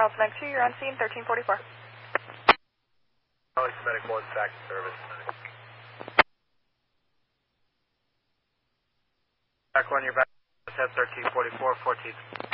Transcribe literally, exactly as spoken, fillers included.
Alpha Mike two, you're on scene, thirteen forty-four. Alex Medic one, back to service. Back one, you're back. thirteen forty-four, fourteen.